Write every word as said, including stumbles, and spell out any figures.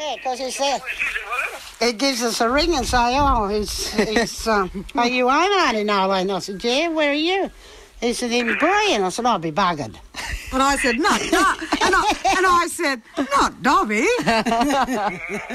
Yeah, because he said it gives us a ring and say, oh, he's, he's um, are you home, Arnie Nolan? I said, yeah, where are you? He said, in Brian. I said, I'll be buggered. And I said, not, not. And I, and I said, not Dobby.